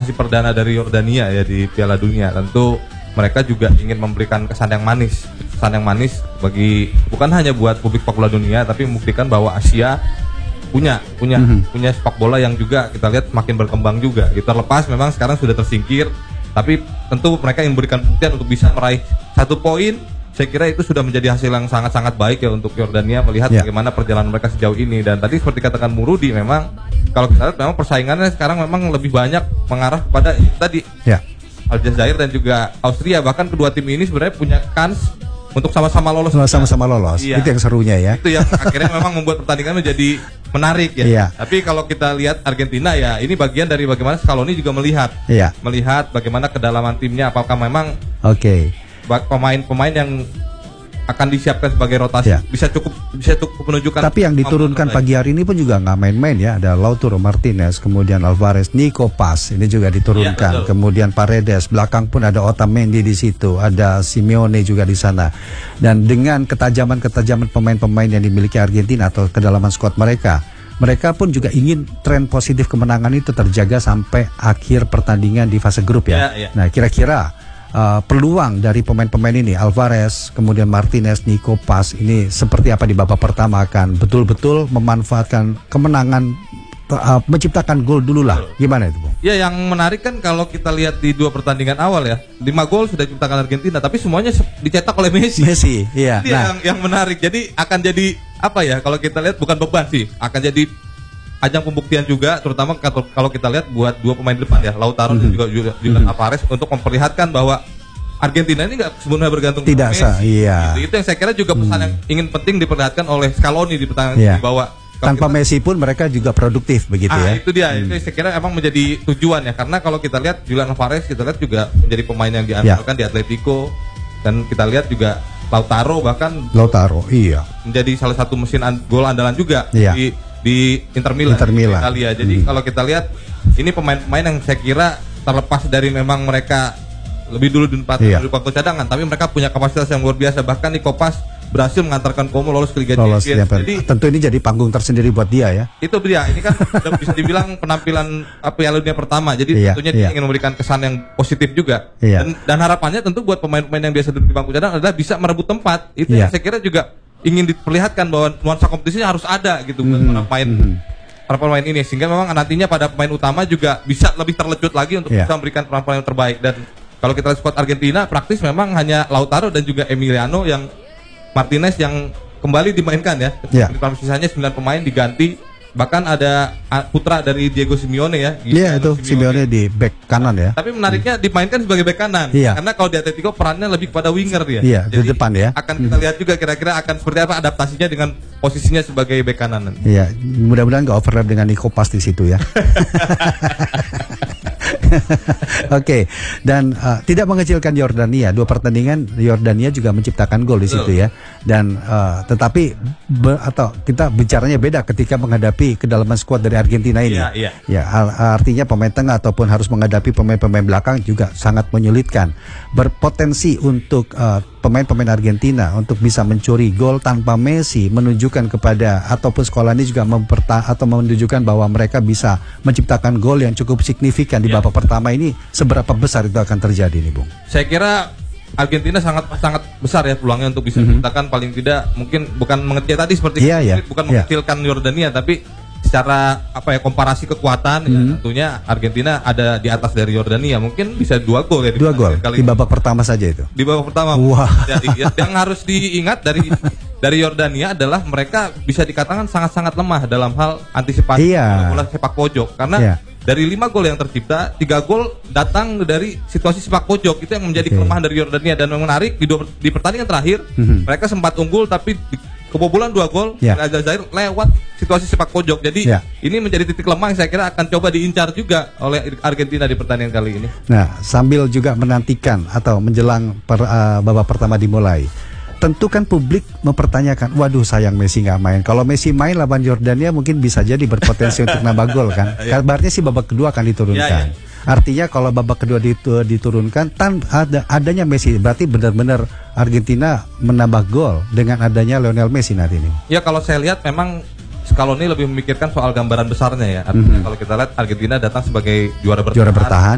representasi perdana dari Yordania ya di Piala Dunia. Tentu mereka juga ingin memberikan kesan yang manis bagi bukan hanya buat publik sepak bola dunia, tapi membuktikan bahwa Asia punya sepak bola yang juga kita lihat makin berkembang juga. Gitu. Terlepas memang sekarang sudah tersingkir, tapi tentu mereka ingin memberikan buktian untuk bisa meraih 1 poin. Saya kira itu sudah menjadi hasil yang sangat-sangat baik ya untuk Yordania melihat bagaimana perjalanan mereka sejauh ini. Dan tadi seperti katakan Murudi, memang kalau kita lihat memang persaingannya sekarang memang lebih banyak mengarah kepada tadi Aljazair dan juga Austria. Bahkan kedua tim ini sebenarnya punya kans untuk sama-sama lolos. Sama-sama lolos. Iya. Itu yang serunya ya. Itu yang akhirnya memang membuat pertandingan menjadi menarik ya. Iya. Tapi kalau kita lihat Argentina ya, ini bagian dari bagaimana Scaloni juga melihat bagaimana kedalaman timnya, apakah memang pemain-pemain yang akan disiapkan sebagai rotasi bisa cukup menunjukkan. Tapi yang diturunkan pagi hari ini pun juga nggak main-main ya. Ada Lautaro Martinez, kemudian Alvarez, Nico Paz ini juga diturunkan. Kemudian Paredes, belakang pun ada Otamendi di situ, ada Simeone juga di sana. Dan dengan ketajaman pemain-pemain yang dimiliki Argentina atau kedalaman skuad mereka pun juga ingin tren positif kemenangan itu terjaga sampai akhir pertandingan di fase grup ya. Nah, kira-kira peluang dari pemain-pemain ini, Alvarez, kemudian Martinez, Nico Paz, ini seperti apa di babak pertama akan betul-betul memanfaatkan kemenangan, menciptakan gol dulu lah. Gimana itu, Bung? Ya, yang menarik kan kalau kita lihat di 2 pertandingan awal ya, 5 gol sudah diciptakan Argentina, tapi semuanya dicetak oleh Messi. Iya. Yang menarik. Jadi akan jadi apa ya? Kalau kita lihat bukan beban sih, akan jadi ajang pembuktian juga, terutama kalau kita lihat buat 2 pemain depan ya, Lautaro dan juga Julian Alvarez, untuk memperlihatkan bahwa Argentina ini nggak sebenarnya bergantung pada Messi. Itu yang saya kira juga pesan yang ingin penting diperlihatkan oleh Scaloni di pertandingan ini, bahwa tanpa Messi pun mereka juga produktif begitu ya. Itu dia, itu saya kira emang menjadi tujuan ya, karena kalau kita lihat Julian Alvarez kita lihat juga menjadi pemain yang diandalkan di Atletico, dan kita lihat juga Lautaro menjadi salah satu mesin gol andalan juga di Inter Milan. Italia. Jadi kalau kita lihat ini pemain-pemain yang saya kira terlepas dari memang mereka lebih dulu di bangku cadangan, tapi mereka punya kapasitas yang luar biasa. Bahkan Nico Paz berhasil mengantarkan Como lolos ke Liga Champions. Jadi tentu ini jadi panggung tersendiri buat dia ya. Itu dia. Ini kan bisa dibilang penampilan Piala Dunia pertama. Jadi tentunya dia ingin memberikan kesan yang positif juga. Dan harapannya tentu buat pemain-pemain yang biasa duduk di bangku cadangan adalah bisa merebut tempat. Itu yang saya kira juga ingin diperlihatkan bahwa nuansa kompetisinya harus ada gitu para pemain ini, sehingga memang nantinya pada pemain utama juga bisa lebih terlecut lagi untuk bisa memberikan peran-peran yang terbaik. Dan kalau kita lihat skuad Argentina praktis memang hanya Lautaro dan juga Emiliano yang Martinez yang kembali dimainkan ya. Sisanya 9 pemain diganti. Bahkan ada putra dari Diego Simeone ya. Iya, itu Simeone di back kanan ya. Tapi menariknya dimainkan sebagai back kanan. Karena kalau di Atletico perannya lebih pada winger dia. Iya, di depan ya. Akan kita lihat juga kira-kira akan seperti apa adaptasinya dengan posisinya sebagai back kanan. Iya, mudah-mudahan nggak overlap dengan Nico Paz di situ ya. Oke. Dan tidak mengecilkan Yordania. 2 pertandingan Yordania juga menciptakan gol di situ ya. Dan tetapi kita bicaranya beda ketika menghadapi kedalaman skuad dari Argentina ini. Artinya pemain tengah ataupun harus menghadapi pemain-pemain belakang juga sangat menyulitkan. Berpotensi untuk pemain-pemain Argentina untuk bisa mencuri gol tanpa Messi, menunjukkan kepada ataupun Scaloni juga menunjukkan bahwa mereka bisa menciptakan gol yang cukup signifikan di babak pertama ini. Seberapa besar itu akan terjadi nih, Bung? Saya kira Argentina sangat besar ya peluangnya untuk bisa menciptakan, paling tidak mungkin bukan mengecil tadi seperti bukan mengecilkan Yordania, tapi secara komparasi kekuatan tentunya Argentina ada di atas dari Yordania, mungkin bisa 2 gol ya. 2 gol di babak pertama saja itu. Di babak pertama. Yang harus diingat dari Yordania adalah mereka bisa dikatakan sangat-sangat lemah dalam hal antisipasi bola sepak pojok, karena dari 5 gol yang tercipta, 3 gol datang dari situasi sepak pojok. Itu yang menjadi kelemahan dari Yordania. Dan yang menarik di pertandingan terakhir mereka sempat unggul tapi kebobolan 2 gol dari Aljazair lewat situasi sepak pojok. Jadi ini menjadi titik lemah yang saya kira akan coba diincar juga oleh Argentina di pertandingan kali ini. Nah, sambil juga menantikan atau menjelang babak pertama dimulai, tentu kan publik mempertanyakan, waduh sayang Messi nggak main. Kalau Messi main lawan Yordania mungkin bisa jadi berpotensi untuk nambah gol kan. Kabarnya sih babak kedua akan diturunkan. Artinya kalau babak kedua diturunkan adanya Messi, berarti benar-benar Argentina menambah gol dengan adanya Lionel Messi nanti ini. Ya, kalau saya lihat memang Scaloni lebih memikirkan soal gambaran besarnya ya. Artinya kalau kita lihat Argentina datang sebagai juara bertahan.